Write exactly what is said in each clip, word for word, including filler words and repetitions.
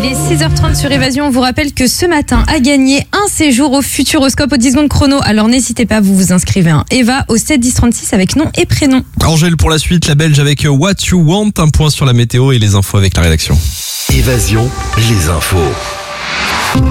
Il est six heures trente sur Évasion. On vous rappelle que ce matin a gagné un séjour au Futuroscope au dix secondes chrono. Alors n'hésitez pas, vous vous inscrivez à Eva au sept dix trente-six avec nom et prénom. Angèle pour la suite, la Belge avec What You Want, un point sur la météo et les infos avec la rédaction. Évasion, les infos.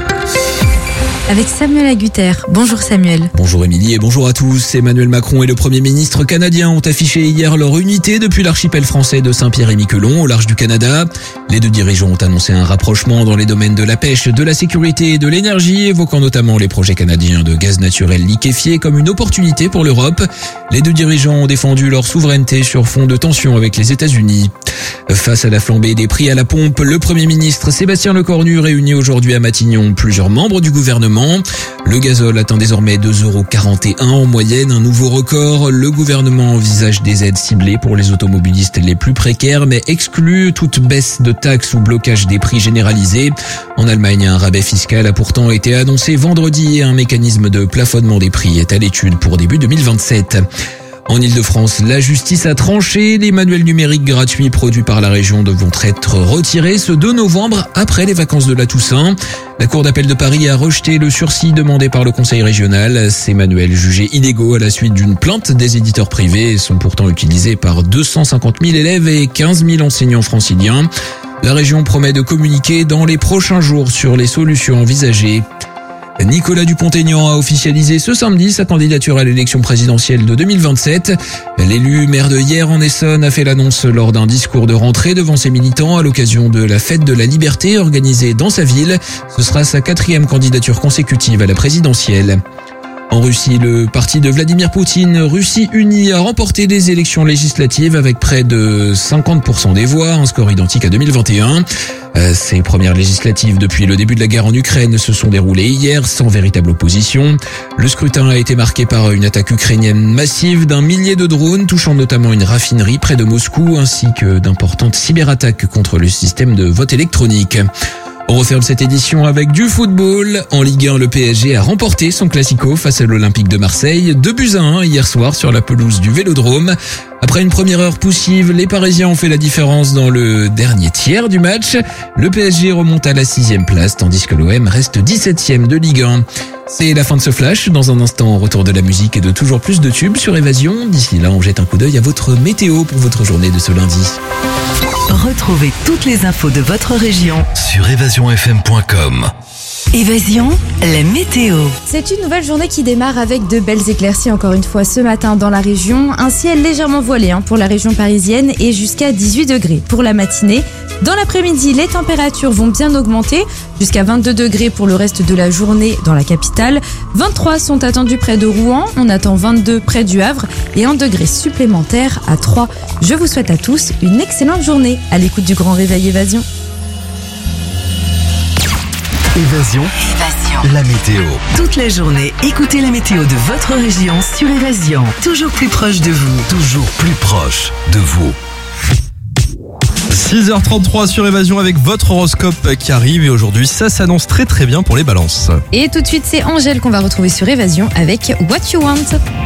Avec Samuel Agutter. Bonjour Samuel. Bonjour Émilie et bonjour à tous. Emmanuel Macron et le Premier ministre canadien ont affiché hier leur unité depuis l'archipel français de Saint-Pierre-et-Miquelon au large du Canada. Les deux dirigeants ont annoncé un rapprochement dans les domaines de la pêche, de la sécurité et de l'énergie, évoquant notamment les projets canadiens de gaz naturel liquéfié comme une opportunité pour l'Europe. Les deux dirigeants ont défendu leur souveraineté sur fond de tensions avec les États-Unis. Face à la flambée des prix à la pompe, le Premier ministre Sébastien Lecornu réunit aujourd'hui à Matignon plusieurs membres du gouvernement. Le gazole atteint désormais deux euros quarante et un en moyenne, un nouveau record. Le gouvernement envisage des aides ciblées pour les automobilistes les plus précaires, mais exclut toute baisse de taxes ou blocage des prix généralisés. En Allemagne, un rabais fiscal a pourtant été annoncé vendredi et un mécanisme de plafonnement des prix est à l'étude pour début deux mille vingt-sept. En Ile-de-France, la justice a tranché. Les manuels numériques gratuits produits par la région devront être retirés ce deux novembre après les vacances de la Toussaint. La Cour d'appel de Paris a rejeté le sursis demandé par le Conseil régional. Ces manuels jugés illégaux à la suite d'une plainte des éditeurs privés sont pourtant utilisés par deux cent cinquante mille élèves et quinze mille enseignants franciliens. La région promet de communiquer dans les prochains jours sur les solutions envisagées. Nicolas Dupont-Aignan a officialisé ce samedi sa candidature à l'élection présidentielle de deux mille vingt-sept. L'élu maire de Hyères en Essonne a fait l'annonce lors d'un discours de rentrée devant ses militants à l'occasion de la fête de la liberté organisée dans sa ville. Ce sera sa quatrième candidature consécutive à la présidentielle. En Russie, le parti de Vladimir Poutine, Russie Unie, a remporté les élections législatives avec près de cinquante pour cent des voix, un score identique à deux mille vingt et un. Ces premières législatives depuis le début de la guerre en Ukraine se sont déroulées hier sans véritable opposition. Le scrutin a été marqué par une attaque ukrainienne massive d'un millier de drones touchant notamment une raffinerie près de Moscou ainsi que d'importantes cyberattaques contre le système de vote électronique. On referme cette édition avec du football. En Ligue un, le P S G a remporté son classico face à l'Olympique de Marseille, deux buts à un hier soir sur la pelouse du Vélodrome. Après une première heure poussive, les Parisiens ont fait la différence dans le dernier tiers du match. Le P S G remonte à la sixième place, tandis que l'O M reste dix-septième de Ligue un. C'est la fin de ce flash. Dans un instant, retour de la musique et de toujours plus de tubes sur Évasion. D'ici là, on jette un coup d'œil à votre météo pour votre journée de ce lundi. Retrouvez toutes les infos de votre région Sur évasion f m point com. Évasion, la météo. C'est une nouvelle journée qui démarre avec de belles éclaircies encore une fois ce matin dans la région. Un ciel légèrement voilé hein, pour la région parisienne et jusqu'à dix-huit degrés pour la matinée. Dans l'après-midi, les températures vont bien augmenter jusqu'à vingt-deux degrés pour le reste de la journée dans la capitale. vingt-trois sont attendus près de Rouen, on attend vingt-deux près du Havre et un degré supplémentaire à Troyes. Je vous souhaite à tous une excellente journée à l'écoute du Grand Réveil Évasion. Évasion, Évasion. la météo. Toute la journée, écoutez la météo de votre région sur Évasion. Toujours plus proche de vous. Toujours plus proche de vous. six heures trente-trois sur Évasion avec votre horoscope qui arrive et aujourd'hui ça s'annonce très très bien pour les balances. Et tout de suite c'est Angèle qu'on va retrouver sur Évasion avec What You Want.